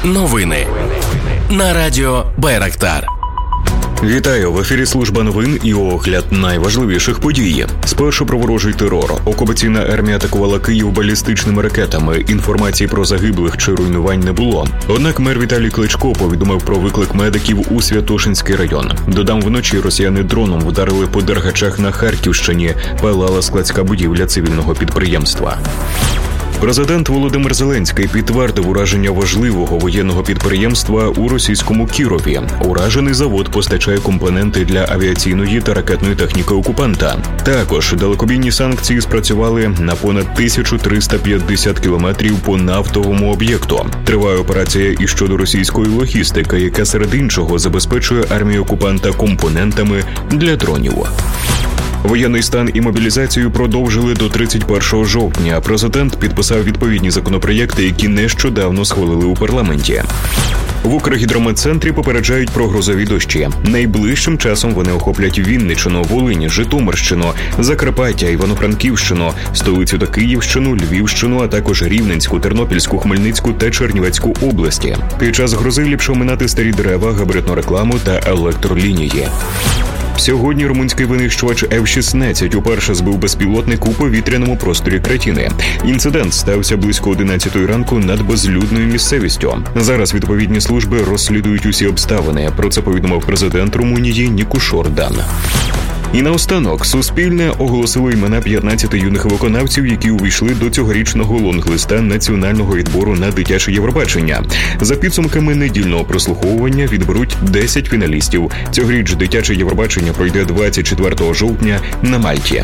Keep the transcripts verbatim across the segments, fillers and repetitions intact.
Новини на радіо Байрактар. Вітаю! В ефірі служба новин і огляд найважливіших подій. Спершу про ворожий терор. Окупаційна армія атакувала Київ балістичними ракетами. Інформації про загиблих чи руйнувань не було. Однак мер Віталій Кличко повідомив про виклик медиків у Святошинський район. Додам, вночі росіяни дроном вдарили по Дергачах на Харківщині. Палала складська будівля цивільного підприємства. Президент Володимир Зеленський підтвердив ураження важливого воєнного підприємства у російському Кірові. Уражений завод постачає компоненти для авіаційної та ракетної техніки окупанта. Також далекобійні санкції спрацювали на понад тисячу триста п'ятдесят кілометрів по нафтовому об'єкту. Триває операція і щодо російської логістики, яка серед іншого забезпечує армію окупанта компонентами для дронів. Воєнний стан і мобілізацію продовжили до тридцять першого жовтня. Президент підписав відповідні законопроєкти, які нещодавно схвалили у парламенті. В Укргідрометцентрі попереджають про грозові дощі. Найближчим часом вони охоплять Вінниччину, Волинь, Житомирщину, Закарпаття, Івано-Франківщину, столицю та Київщину, Львівщину, а також Рівненську, Тернопільську, Хмельницьку та Чернівецьку області. Під час грози ліпше оминати старі дерева, габаритну рекламу та електролінії. Сьогодні румунський винищувач еф шістнадцять уперше збив безпілотник у повітряному просторі країни. Інцидент стався близько одинадцятої ранку над безлюдною місцевістю. Зараз відповідні служби розслідують усі обставини. Про це повідомив президент Румунії Ніку Шордан. І наостанок, Суспільне оголосило імена п'ятнадцяти юних виконавців, які увійшли до цьогорічного лонглиста національного відбору на дитяче Євробачення. За підсумками недільного прослуховування відберуть десять фіналістів. Цьогоріч дитяче Євробачення пройде двадцять четвертого жовтня на Мальті.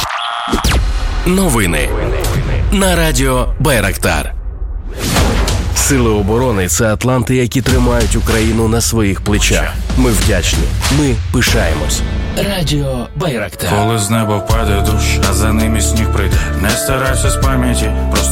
Новини на радіо Байрактар. Сили оборони – це атланти, які тримають Україну на своїх плечах. Ми вдячні. Ми пишаємось. Радіо Байрактар. Коли з неба впаде дощ, а за ним і сніг прийде. Не старайся з пам'яті, просто